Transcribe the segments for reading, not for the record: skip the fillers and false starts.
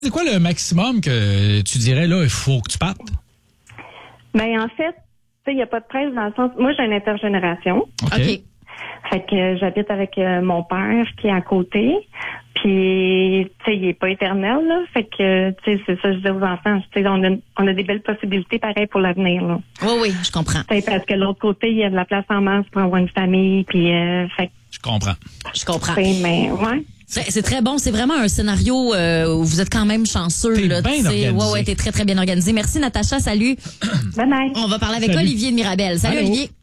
C'est quoi le maximum que tu dirais, là, il faut que tu partes? Ben, en fait, il n'y a pas de presse dans le sens... Moi, j'ai une intergénération. OK. Fait que j'habite avec mon père qui est à côté. Puis, tu sais, il est pas éternel, là. Fait que, tu sais, c'est ça, je dis aux enfants. Tu sais, on a des belles possibilités, pareil, pour l'avenir, là. Oui, je comprends. T'sais, parce que de l'autre côté, il y a de la place en masse pour avoir une famille. Puis, fait Je comprends. mais, ouais. C'est très bon. C'est vraiment un scénario où vous êtes quand même chanceux. T'es là, bien organisé. Ouais, t'es très, très bien organisé. Merci, Natacha. Salut. Bye bye. On va parler avec Olivier de Mirabel. Salut, Allô. Olivier.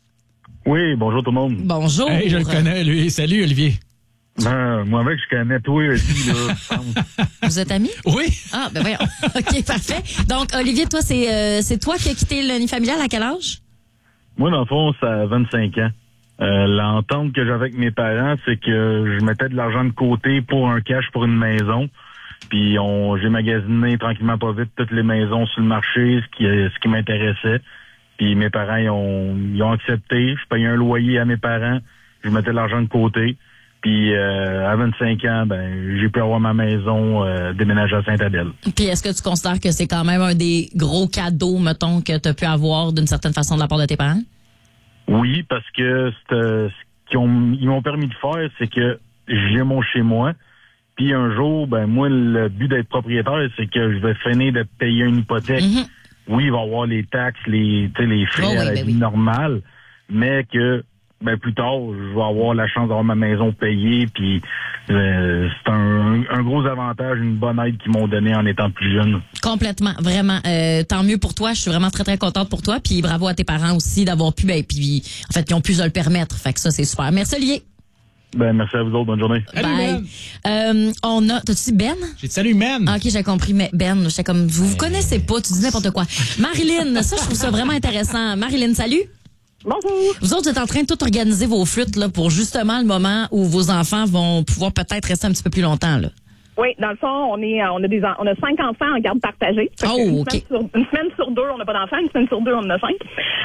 Oui, bonjour tout le monde. Bonjour. Hey, je le connais, lui. Salut, Olivier. Moi-même, je connais toi aussi, là. Vous êtes amis? Oui. Ah, ben voyons. OK, parfait. Donc, Olivier, toi, c'est toi qui as quitté le nid familial à quel âge? Moi, dans le fond, ça a 25 ans. L'entente que j'avais avec mes parents, c'est que je mettais de l'argent de côté pour un cash pour une maison. Puis j'ai magasiné tranquillement pas vite toutes les maisons sur le marché, ce qui m'intéressait. Puis mes parents, ils ont accepté. Je payais un loyer à mes parents. Je mettais de l'argent de côté. Puis à 25 ans, j'ai pu avoir ma maison déménager à Sainte-Adèle. Puis est-ce que tu considères que c'est quand même un des gros cadeaux, mettons, que tu as pu avoir d'une certaine façon de la part de tes parents? Oui, parce que ce qu'ils m'ont permis de faire, c'est que j'ai mon chez moi. Puis un jour, moi, le but d'être propriétaire, c'est que je vais finir de payer une hypothèque. Mm-hmm. Oui, il va y avoir les taxes, les frais à la vie normale, mais que plus tard, je vais avoir la chance d'avoir ma maison payée. Puis c'est un gros avantage, une bonne aide qu'ils m'ont donné en étant plus jeune. Complètement, vraiment. Tant mieux pour toi. Je suis vraiment très, très contente pour toi. Puis bravo à tes parents aussi d'avoir pu, puis en fait, ils ont pu se le permettre. Fait que ça, c'est super. Merci, Olivier. Merci à vous autres. Bonne journée. Bye. T'as-tu dit Ben? J'ai dit salut, man. OK, j'ai compris, mais Ben, j'étais comme, vous connaissez pas, tu dis n'importe quoi. Marilyn, ça, je trouve ça vraiment intéressant. Marilyn, salut. Bonjour. Vous autres, vous êtes en train de tout organiser vos flûtes, là, pour justement le moment où vos enfants vont pouvoir peut-être rester un petit peu plus longtemps, là. Oui, dans le fond, on a 5 enfants en garde partagée. Oh, OK. Une semaine sur 2, on n'a pas d'enfants. Une semaine sur 2, on en a 5.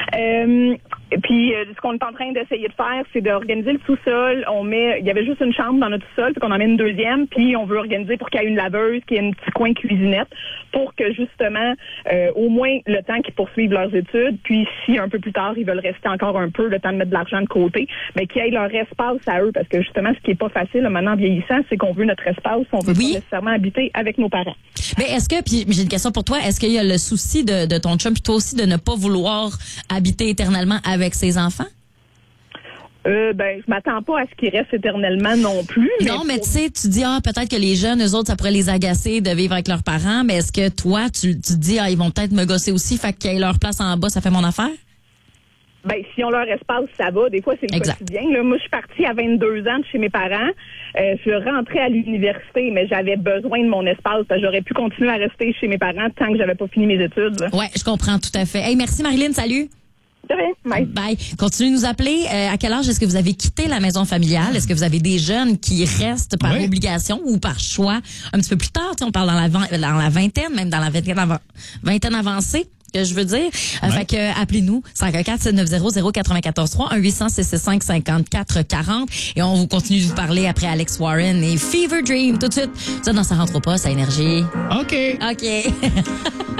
Puis, ce qu'on est en train d'essayer de faire, c'est d'organiser le sous-sol. Il y avait juste une chambre dans notre sous-sol, puis qu'on en met une deuxième, puis on veut organiser pour qu'il y ait une laveuse, qu'il y ait un petit coin cuisinette, pour que, justement, au moins, le temps qu'ils poursuivent leurs études, puis si un peu plus tard, ils veulent rester encore un peu, le temps de mettre de l'argent de côté, mais qu'ils aient leur espace à eux, parce que, justement, ce qui est pas facile, là, maintenant, en vieillissant, c'est qu'on veut notre espace, on veut pas nécessairement habiter avec nos parents. Mais est-ce que, puis j'ai une question pour toi, est-ce qu'il y a le souci de ton chum, puis toi aussi, de ne pas vouloir habiter éternellement avec ses enfants? Je m'attends pas à ce qu'ils restent éternellement non plus. Non, mais tu sais, tu dis, peut-être que les jeunes, eux autres, ça pourrait les agacer de vivre avec leurs parents, mais est-ce que toi, tu te dis, ils vont peut-être me gosser aussi, fait qu'ils aient leur place en bas, ça fait mon affaire? Si on leur espace, ça va. Des fois, c'est le quotidien. Là, moi, je suis partie à 22 ans de chez mes parents. Je rentrais à l'université, mais j'avais besoin de mon espace. J'aurais pu continuer à rester chez mes parents tant que j'avais pas fini mes études. Là. Ouais, je comprends tout à fait. Hey, merci Marilyn, salut. De rien. Bye. Bye. Continuez de nous appeler. À quel âge est-ce que vous avez quitté la maison familiale? Est-ce que vous avez des jeunes qui restent par obligation ou par choix un petit peu plus tard? On parle dans la vingtaine, même dans la vingtaine avancée. Que je veux dire. Fait que, appelez-nous, 514-790-0943, 1-800-665-5440. Et on vous continue de vous parler après Alex Warren et Fever Dream tout de suite. Ça, dans Ça rentre pas, ça énergie. OK.